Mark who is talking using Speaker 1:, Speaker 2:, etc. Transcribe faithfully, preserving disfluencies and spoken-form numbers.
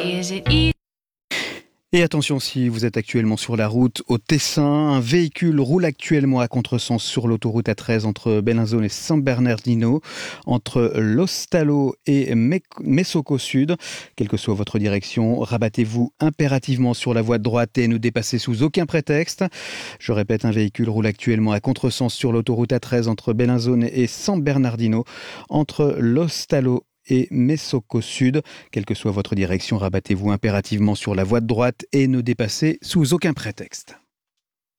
Speaker 1: Is it easy?
Speaker 2: Et attention, si vous êtes actuellement sur la route au Tessin, un véhicule roule actuellement à contresens sur l'autoroute A treize entre Bellinzone et San Bernardino, entre Lostalo et Messoco Sud. Quelle que soit votre direction, rabattez-vous impérativement sur la voie de droite et ne dépassez sous aucun prétexte. Je répète, un véhicule roule actuellement à contresens sur l'autoroute A treize entre Bellinzone et San Bernardino, entre Lostalo et Messoco Sud. Quelle que soit votre direction, rabattez-vous impérativement sur la voie de droite et ne dépassez sous aucun prétexte.